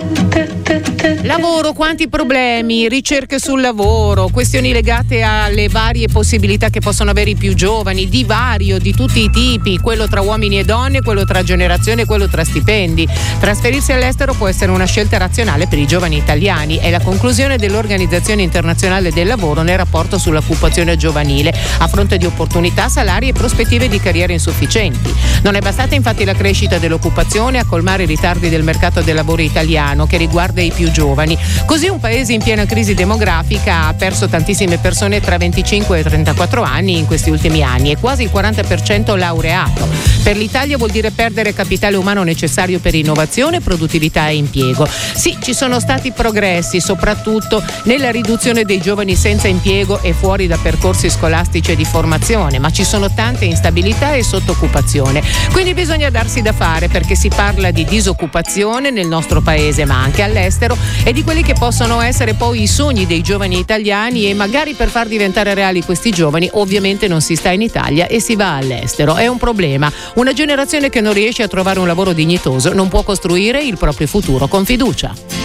Lavoro, quanti problemi, ricerche sul lavoro, questioni legate alle varie possibilità che possono avere i più giovani, divario di tutti i tipi, quello tra uomini e donne, quello tra generazioni e quello tra stipendi. Trasferirsi all'estero può essere una scelta razionale per i giovani italiani, è la conclusione dell'Organizzazione Internazionale del Lavoro nel rapporto sull'occupazione giovanile, a fronte di opportunità, salari e prospettive di carriera insufficienti. Non è bastata infatti la crescita dell'occupazione a colmare i ritardi del mercato del lavoro italiano che riguarda i più giovani. Così un paese in piena crisi demografica ha perso tantissime persone tra 25 e 34 anni in questi ultimi anni e quasi il 40% laureato. Per l'Italia vuol dire perdere capitale umano necessario per innovazione, produttività e impiego. Sì, ci sono stati progressi, soprattutto nella riduzione dei giovani senza impiego e fuori da percorsi scolastici e di formazione, ma ci sono tante instabilità e sottooccupazione. Quindi bisogna darsi da fare, perché si parla di disoccupazione nel nostro paese, ma anche all'estero, e di quelli che possono essere poi i sogni dei giovani italiani, e magari per far diventare reali questi giovani ovviamente non si sta in Italia e si va all'estero. È un problema. Una generazione che non riesce a trovare un lavoro dignitoso non può costruire il proprio futuro con fiducia.